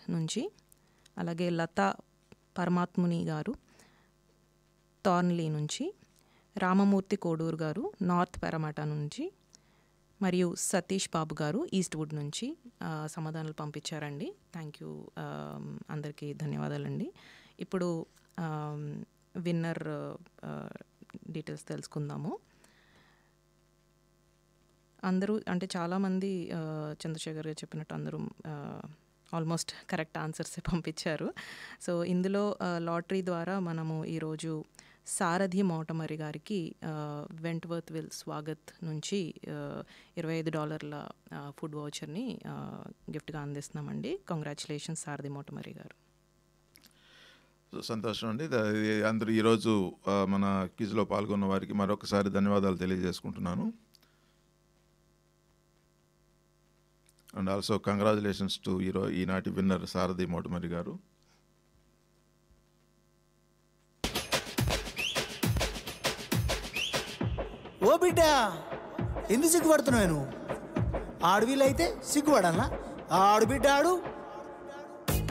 నుంచి, అలాగే లతా పరమాత్ముని గారు తార్న్లీ నుంచి, రామమూర్తి కోడూరు గారు నార్త్ పెరమాట నుంచి, మరియు సతీష్ బాబు గారు ఈస్ట్వుడ్ నుంచి సమాధానాలు పంపించారండి. థ్యాంక్ యూ, అందరికీ ధన్యవాదాలండి. ఇప్పుడు విన్నర్ డీటెయిల్స్ తెలుసుకుందాము. అందరూ అంటే చాలామంది చంద్రశేఖర్ గారు చెప్పినట్టు అందరూ ఆల్మోస్ట్ కరెక్ట్ ఆన్సర్సే పంపించారు. సో ఇందులో లాటరీ ద్వారా మనము ఈరోజు సారథి మోటమరి గారికి వెంట్వర్త్ విల్ స్వాగత్ నుంచి $25 ఫుడ్ వౌచర్ని గిఫ్ట్గా అందిస్తున్నామండి. కంగ్రాచులేషన్స్ సారథి మోటమరి గారు. సంతోషం అండి. అందరూ ఈరోజు మన క్విజ్లో పాల్గొన్న వారికి మరొకసారి ధన్యవాదాలు తెలియజేసుకుంటున్నాను. అండ్ ఆల్సో కంగ్రాచులేషన్స్ టు ఈనాటి విన్నర్ సారథి మోటమరి గారు. ఓ బిడ్డ, ఎందుకు సిగ్గుపడుతున్నావు నువ్వు? ఆడవిల్లైతే సిగ్గుపడాలా? ఆడు బిడ్డ ఆడు.